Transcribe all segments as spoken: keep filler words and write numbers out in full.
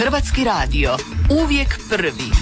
Hrvatski radio, uvijek prvi.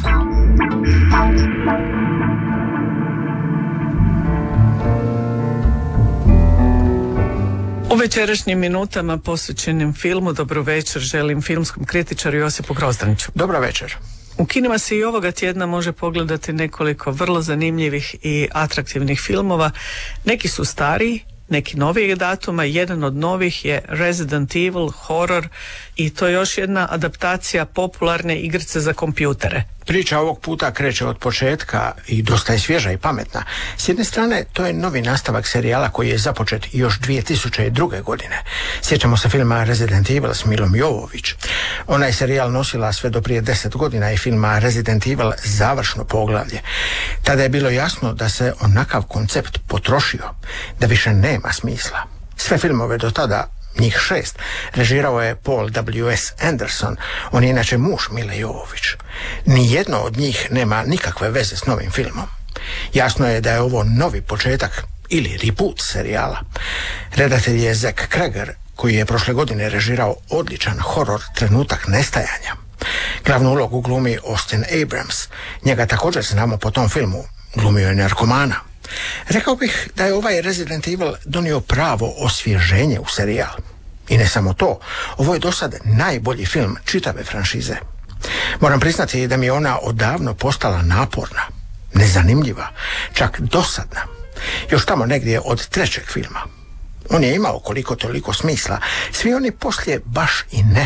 U večerašnjim minutama posvećenim filmu Dobro večer želim filmskom kritičaru Josipu Grozdaniću. Dobro večer. U kinima se i ovoga tjedna može pogledati nekoliko vrlo zanimljivih i atraktivnih filmova. Neki su stariji, neki novijeg datuma. Jedan od novih je Resident Evil horror i to je još jedna adaptacija popularne igrice za kompjutere. Priča ovog puta kreće od početka i dosta je svježa i pametna. S jedne strane, to je novi nastavak serijala koji je započet još dvije tisuće druge. godine. Sjećamo se filma Resident Evil s Milom Jovović. Ona je serijal nosila sve do prije deset godina i filma Resident Evil završno poglavlje. Tada je bilo jasno da se onakav koncept potrošio, da više nema smisla. Sve filmove do tada, njih šest, režirao je Paul W S Anderson, on je inače muž Mile Jovović. Nijedno od njih nema nikakve veze s novim filmom. Jasno je da je ovo novi početak ili reboot serijala. Redatelj je Zack Cregger, koji je prošle godine režirao odličan horor Trenutak nestajanja. Glavnu ulogu glumi Austin Abrams. Njega također znamo po tom filmu, glumio je narkomana. Rekao bih da je ovaj Resident Evil donio pravo osvježenje u serijal. I ne samo to, ovo je do sad najbolji film čitave franšize. Moram priznati da mi je ona odavno postala naporna, nezanimljiva, čak dosadna. Još tamo negdje od trećeg filma. On je imao koliko toliko smisla, svi oni poslije baš i ne.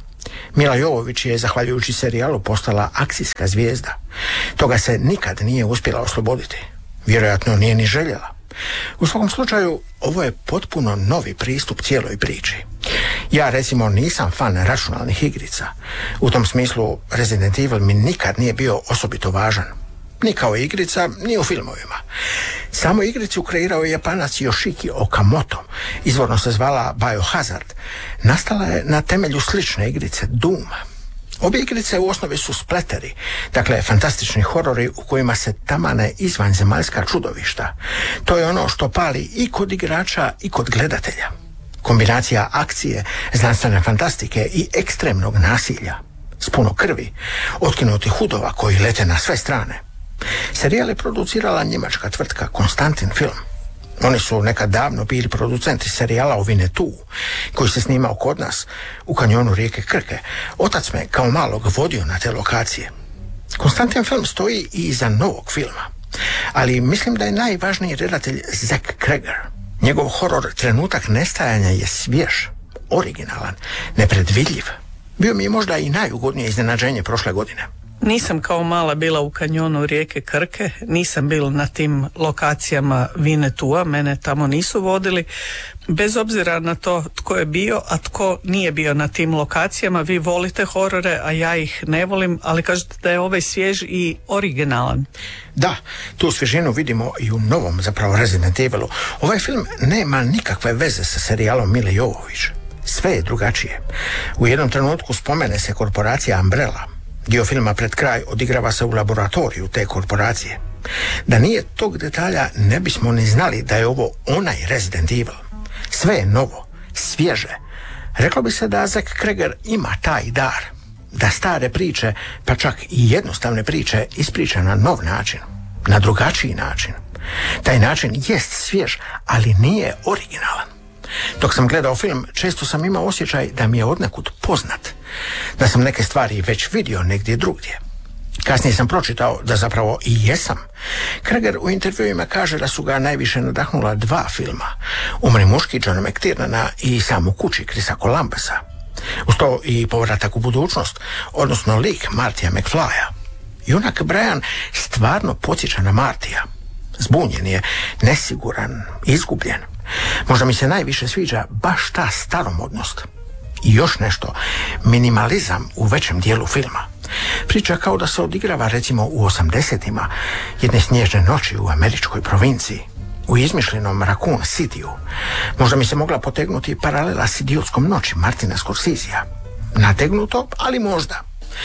Mila Jovović je, zahvaljujući serijalu, postala akcijska zvijezda. Toga se nikad nije uspjela osloboditi. Vjerojatno nije ni željela. U svakom slučaju, ovo je potpuno novi pristup cijeloj priči. Ja, recimo, nisam fan računalnih igrica. U tom smislu, Resident Evil mi nikad nije bio osobito važan. Ni kao igrica, ni u filmovima. Samo igricu kreirao je Japanac Yoshiki Okamoto. Izvorno se zvala Biohazard. Nastala je na temelju slične igrice Doom. Obje igrice u osnovi su spleteri, dakle fantastični horori u kojima se tamane izvanzemaljska čudovišta. To je ono što pali i kod igrača i kod gledatelja. Kombinacija akcije, znanstvene fantastike i ekstremnog nasilja. S puno krvi, otkinutih hudova koji lete na sve strane. Serijal je producirala njemačka tvrtka Konstantin Film. Oni su nekad davno bili producenti serijala o Vinetu, koji se snimao kod nas, u kanjonu rijeke Krke. Otac me kao malog vodio na te lokacije. Konstantin Film stoji i iza novog filma. Ali mislim da je najvažniji redatelj Zack Cregger. Njegov horor Trenutak nestajanja je svjež, originalan, nepredvidljiv. Bio mi je možda i najugodnije iznenađenje prošle godine. Nisam kao mala bila u kanjonu rijeke Krke, nisam bila na tim lokacijama Vinetua, mene tamo nisu vodili. Bez obzira na to tko je bio, a tko nije bio na tim lokacijama, vi volite horore, a ja ih ne volim, ali kažete da je ovaj svjež i originalan. Da, tu svježinu vidimo i u novom, zapravo, Resident Evilu. Ovaj film nema nikakve veze sa serijalom Mile Jovović. Sve je drugačije. U jednom trenutku spomene se korporacija Umbrella. Dio filma pred kraj odigrava se u laboratoriju te korporacije. Da nije tog detalja, ne bismo ni znali da je ovo onaj Resident Evil. Sve je novo, svježe. Reklo bi se da Zack Cregger ima taj dar. Da stare priče, pa čak i jednostavne priče, ispriča na nov način. Na drugačiji način. Taj način jest svjež, ali nije originalan. Dok sam gledao film, često sam imao osjećaj da mi je odnekud poznat. Da sam neke stvari već vidio negdje drugdje. Kasnije sam pročitao da zapravo i jesam. Cregger u intervjuima kaže da su ga najviše nadahnula dva filma. Umri muški Johna McTiernana i Sam u kući Chrisa Columbusa. Uz to i Povratak u budućnost, odnosno lik Martija McFlya. Junak Brian stvarno podsjeća na Martija. Zbunjen je, nesiguran, izgubljen. Možda mi se najviše sviđa baš ta staromodnost. I još nešto, minimalizam u većem dijelu filma. Priča kao da se odigrava recimo u osamdesetima, jedne snježne noći u američkoj provinciji, u izmišljenom Raccoon Cityu. Možda mi se mogla potegnuti paralela s Idiotskom noći Martina Scorsesea. Nategnuto, ali možda.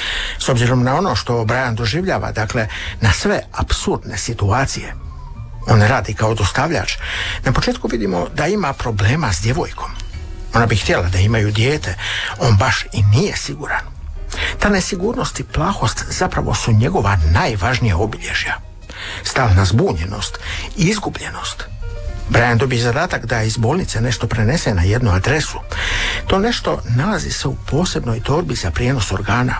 S obzirom na ono što Brian doživljava, dakle, na sve apsurdne situacije. On radi kao dostavljač. Na početku vidimo da ima problema s djevojkom. Ona bi htjela da imaju dijete, on baš i nije siguran. Ta nesigurnost i plahost zapravo su njegova najvažnija obilježja. Stalna zbunjenost i izgubljenost. Brian dobije zadatak da iz bolnice nešto prenese na jednu adresu. To nešto nalazi se u posebnoj torbi za prijenos organa.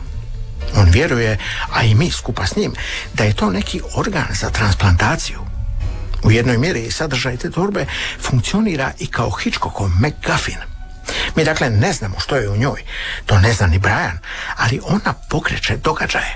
On vjeruje, a i mi skupa s njim, da je to neki organ za transplantaciju. U jednoj mjeri sadržaj te torbe funkcionira i kao Hitchcockov MacGuffin. Mi dakle ne znamo što je u njoj, to ne zna ni Brian, ali ona pokreće događaje.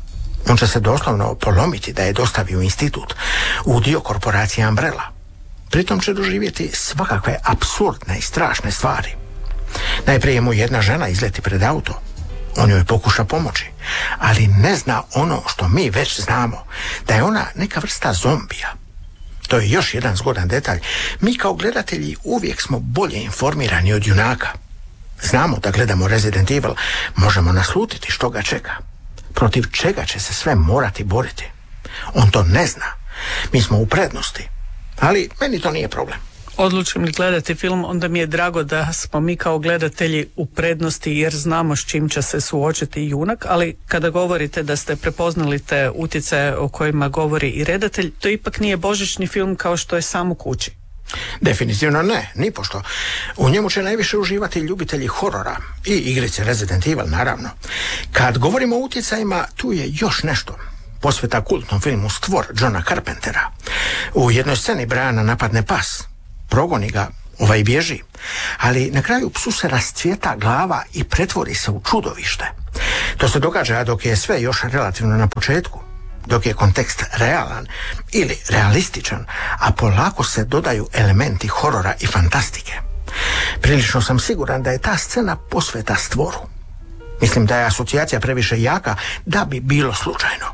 On će se doslovno polomiti da je dostavi u institut, u dio korporacije Umbrella. Pritom će doživjeti svakakve apsurdne i strašne stvari. Najprije mu jedna žena izleti pred auto. On joj pokuša pomoći, ali ne zna ono što mi već znamo, da je ona neka vrsta zombija. To je još jedan zgodan detalj. Mi kao gledatelji uvijek smo bolje informirani od junaka. Znamo da gledamo Resident Evil, možemo naslutiti što ga čeka. Protiv čega će se sve morati boriti. On to ne zna. Mi smo u prednosti. Ali meni to nije problem. Odlučim li gledati film, onda mi je drago da smo mi kao gledatelji u prednosti jer znamo s čim će se suočiti junak, ali kada govorite da ste prepoznali te utjecaje o kojima govori i redatelj, to ipak nije božićni film kao što je Sam u kući. Definitivno ne, nipošto. U njemu će najviše uživati ljubitelji horora i igrice Resident Evil, naravno. Kad govorimo o utjecajima, tu je još nešto. Posveta kultnom filmu Stvor Johna Carpentera. U jednoj sceni Briana napadne pas. Progoni ga, ovaj bježi, ali na kraju psu se rascvijeta glava i pretvori se u čudovište. To se događa dok je sve još relativno na početku, dok je kontekst realan ili realističan, a polako se dodaju elementi horora i fantastike. Prilično sam siguran da je ta scena posveta Stvoru. Mislim da je asocijacija previše jaka da bi bilo slučajno.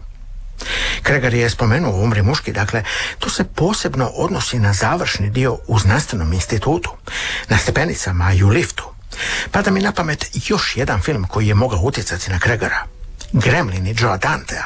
Kregar je spomenuo Umri muški, dakle, to se posebno odnosi na završni dio u znanstvenom institutu, na stepenicama i u liftu. Pada mi na pamet još jedan film koji je mogao utjecati na Kregara. Gremlini Joea Dantea.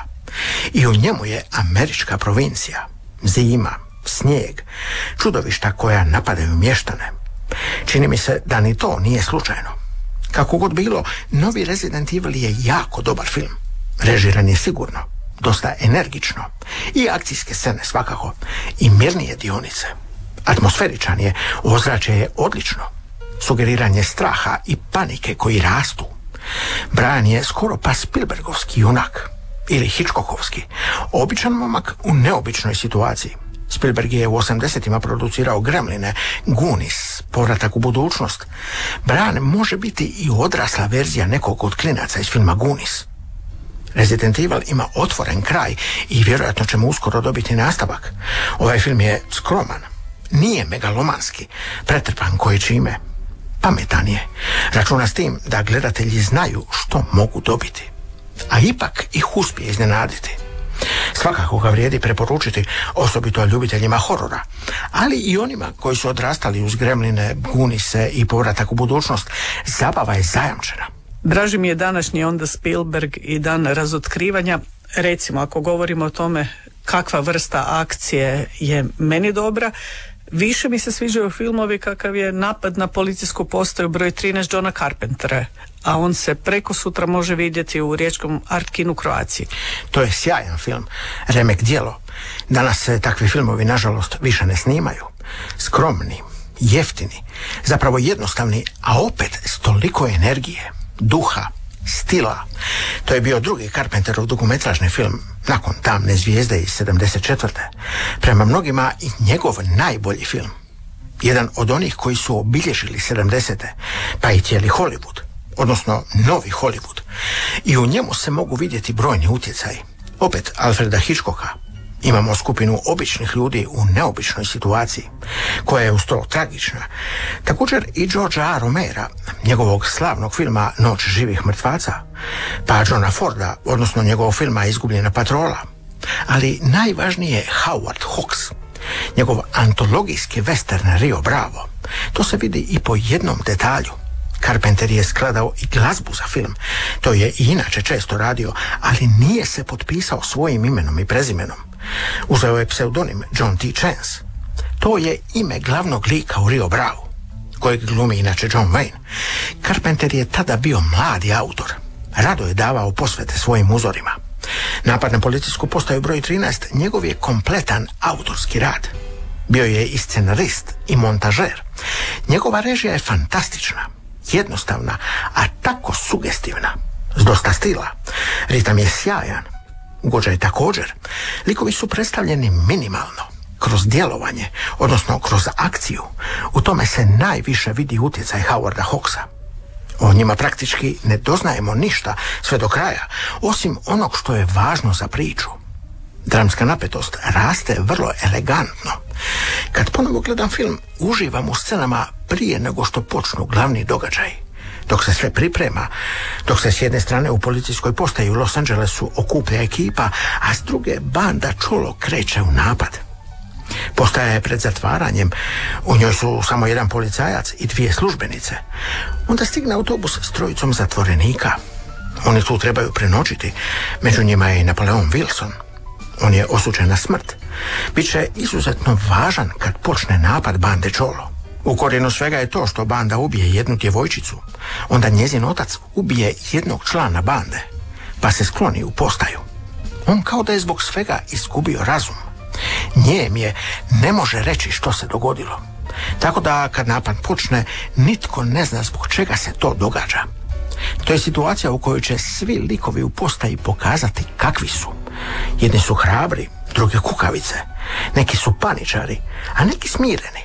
I u njemu je američka provincija, zima, snijeg, čudovišta koja napadaju mještane. Čini mi se da ni to nije slučajno. Kako god bilo, novi Resident Evil je jako dobar film. Režiran je sigurno, dosta energično, i akcijske scene svakako, i mirnije dionice. Atmosferičan je, ozračje je odlično, sugeriranje straha i panike koji rastu. Brian je skoro pa Spielbergovski junak, ili Hitchcockovski, običan momak u neobičnoj situaciji. Spielberg je u osamdesetima producirao Gremline, Goonies, Povratak u budućnost. Brian može biti i odrasla verzija nekog od klinaca iz filma Goonies. Resident Evil ima otvoren kraj i vjerojatno ćemo uskoro dobiti nastavak. Ovaj film je skroman, nije megalomanski, pretrpan koje čime. Pametan je, računa s tim da gledatelji znaju što mogu dobiti, a ipak ih uspije iznenaditi. Svakako ga vrijedi preporučiti, osobito ljubiteljima horora, ali i onima koji su odrastali uz Gremline, Gooniese i Povratak u budućnost. Zabava je zajamčena. Draži mi je današnji onda Spielberg i dan razotkrivanja. Recimo, ako govorimo o tome kakva vrsta akcije je meni dobra, više mi se sviđaju filmovi kakav je Napad na policijsku postaju broj trinaest Johna Carpentera, a on se preko sutra može vidjeti u riječkom Art kinu Croacije. To je sjajan film, remek djelo. Danas se takvi filmovi nažalost više ne snimaju. Skromni, jeftini, zapravo jednostavni, a opet s toliko energije, duha, stila. To je bio drugi Carpenterov dokumentražni film nakon Tamne zvijezde iz sedamdeset četvrte. Prema mnogima i njegov najbolji film. Jedan od onih koji su obilježili sedamdesete, pa i cijeli Hollywood, odnosno novi Hollywood. I u njemu se mogu vidjeti brojni utjecaji. Opet Alfreda Hitchcocka. Imamo skupinu običnih ljudi u neobičnoj situaciji, koja je uz to tragična. Također i Georgea A. Romera, njegovog slavnog filma Noć živih mrtvaca, pa Johna Forda, odnosno njegovog filma Izgubljena patrola. Ali najvažnije je Howard Hawks, njegov antologijski western Rio Bravo. To se vidi i po jednom detalju. Carpenter je skladao i glazbu za film. To je i inače često radio, ali nije se potpisao svojim imenom i prezimenom. Uzeo je pseudonim John T. Chance. To je ime glavnog lika u Rio Bravo, kojeg glumi inače John Wayne. Carpenter je tada bio mladi autor. Rado je davao posvete svojim uzorima. Napad na policijsku postaju broj trinaest njegov je kompletan autorski rad. Bio je i scenarist i montažer. Njegova režija je fantastična, jednostavna, a tako sugestivna, s dosta stila. Ritam je sjajan, ugođaj također. Likovi su predstavljeni minimalno, kroz djelovanje, odnosno kroz akciju. U tome se najviše vidi utjecaj Howarda Hawksa. O njima praktički ne doznajemo ništa sve do kraja, osim onog što je važno za priču. Dramska napetost raste vrlo elegantno. Kad ponovo gledam film, uživam u scenama prije nego što počnu glavni događaji. Dok se sve priprema, dok se s jedne strane u policijskoj postaji u Los Angelesu okuplja ekipa, a s druge banda Čolo kreće u napad. Postaja je pred zatvaranjem, u njoj su samo jedan policajac i dvije službenice. Onda stigne autobus s trojicom zatvorenika. Oni tu trebaju prenoćiti, među njima je i Napoleon Wilson. On je osuđen na smrt. Biće izuzetno važan kad počne napad bande Čolo. U korijenu svega je to što banda ubije jednu djevojčicu. Onda njezin otac ubije jednog člana bande, pa se skloni u postaju. On kao da je zbog svega izgubio razum. Njem je ne može reći što se dogodilo. Tako da kad napad počne, nitko ne zna zbog čega se to događa. To je situacija u kojoj će svi likovi u postaji pokazati kakvi su. Jedni su hrabri, drugi kukavice, neki su paničari, a neki smireni.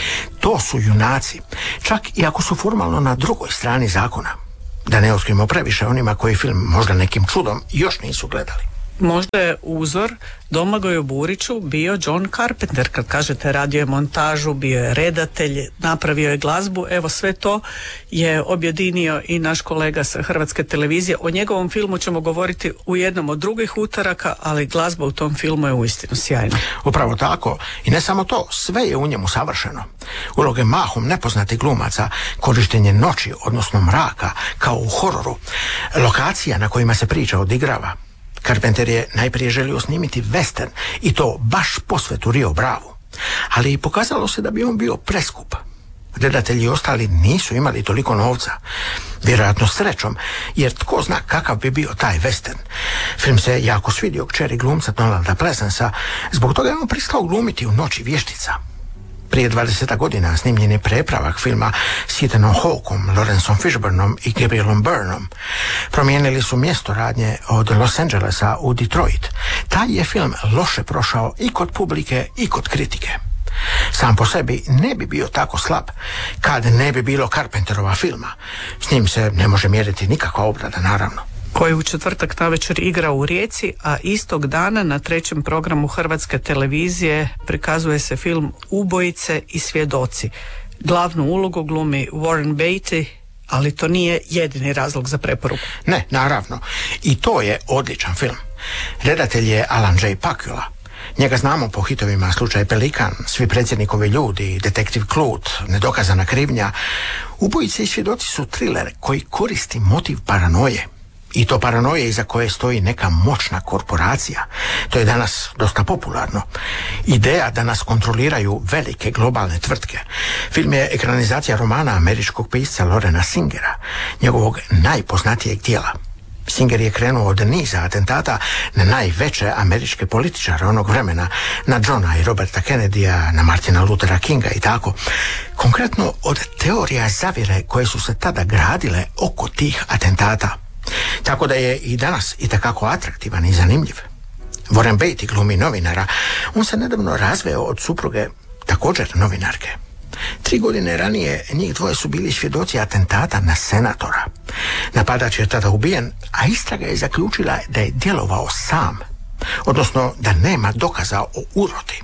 To su junaci, čak i ako su formalno na drugoj strani zakona. Da ne otkrijemo previše onima koji film možda nekim čudom još nisu gledali. Možda je uzor Domagoju Buriću bio John Carpenter. Kad kažete radio je montažu, bio je redatelj, napravio je glazbu, evo sve to je objedinio i naš kolega sa Hrvatske televizije. O njegovom filmu ćemo govoriti u jednom od drugih utoraka, ali glazba u tom filmu je uistinu sjajna. Upravo tako, i ne samo to, sve je u njemu savršeno. Uloge mahom nepoznatih glumaca, korištenje noći, odnosno mraka, kao u hororu, lokacija na kojima se priča odigrava. Carpenter je najprije želio snimiti western i to baš posvetu Rio Bravu. Ali pokazalo se da bi on bio preskup. Redatelji ostali nisu imali toliko novca. Vjerojatno srećom, jer tko zna kakav bi bio taj western. Film se jako svidio kćeri glumca Donalda Pleasancea, zbog toga je on pristao glumiti u Noći vještica. Prije dvadeset godina snimljen je prepravak filma s Ethanom Hawkeom, Lawrenceom Fishburnom i Gabrielom Byrnom. Promijenili su mjesto radnje od Los Angelesa u Detroit. Taj je film loše prošao i kod publike i kod kritike. Sam po sebi ne bi bio tako slab kad ne bi bilo Carpenterova filma. S njim se ne može mjeriti nikakva obrada, naravno. Koji u četvrtak navečer igra u Rijeci, a istog dana na trećem programu Hrvatske televizije prikazuje se film Ubojice i svjedoci. Glavnu ulogu glumi Warren Beatty, ali to nije jedini razlog za preporuku. Ne, naravno. I to je odličan film. Redatelj je Alan J. Pakula. Njega znamo po hitovima Slučaj Pelikan, Svi predsjednikovi ljudi, Detektiv Klut, Nedokazana krivnja. Ubojice i svjedoci su thriller koji koristi motiv paranoje. I to paranoje iza koje stoji neka moćna korporacija. To je danas dosta popularno. Ideja da nas kontroliraju velike globalne tvrtke. Film je ekranizacija romana američkog pisca Lorena Singera, njegovog najpoznatijeg djela. Singer je krenuo od niza atentata na najveće američke političare onog vremena, na Johna i Roberta Kennedya, na Martina Luthera Kinga i tako. Konkretno od teorija zavjere koje su se tada gradile oko tih atentata. Tako da je i danas itekako atraktivan i zanimljiv. Warren Beatty glumi novinara. On se nedavno razveo od supruge, također novinarke. Tri godine ranije njih dvoje su bili svjedoci atentata na senatora. Napadač je tada ubijen, a istraga je zaključila da je djelovao sam, odnosno da nema dokaza o urodi.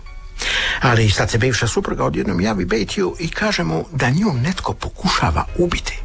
Ali sad se bivša supruga odjednom javi Beattyu i kaže mu da nju netko pokušava ubiti.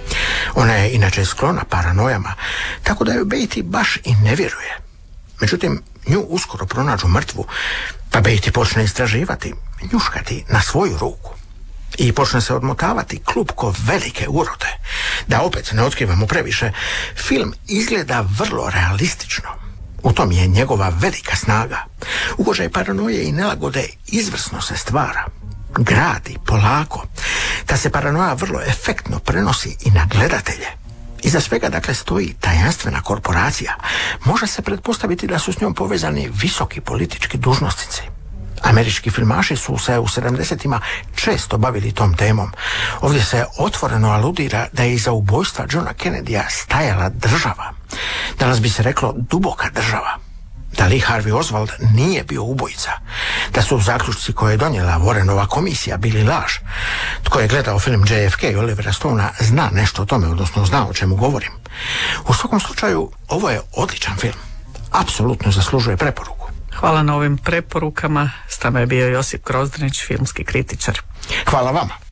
Ona je inače sklona paranojama, tako da joj Beatty baš i ne vjeruje. Međutim, nju uskoro pronađu mrtvu, pa Beatty počne istraživati, njuškati na svoju ruku. I počne se odmotavati klupko velike urode. Da opet ne otkrivamo previše, film izgleda vrlo realistično. U tom je njegova velika snaga. Ugođaj paranoje i nelagode izvrsno se stvara. Gradi polako. Ta se paranoja vrlo efektno prenosi i na gledatelje. Iza svega, dakle, stoji tajanstvena korporacija. Može se pretpostaviti da su s njom povezani visoki politički dužnosnici. Američki filmaši su se u sedamdesetima često bavili tom temom. Ovdje se otvoreno aludira da je iza ubojstva Johna Kennedya stajala država. Danas bi se reklo duboka država. Da Lee Harvey Oswald nije bio ubojica. Da su zaključci koje je donijela Warrenova komisija bili laž. Tko je gledao film J F K i Olivera Stonea zna nešto o tome, odnosno zna o čemu govorim. U svakom slučaju, ovo je odličan film. Apsolutno zaslužuje preporuku. Hvala na ovim preporukama. S nama je bio Josip Grozdanić, filmski kritičar. Hvala vama.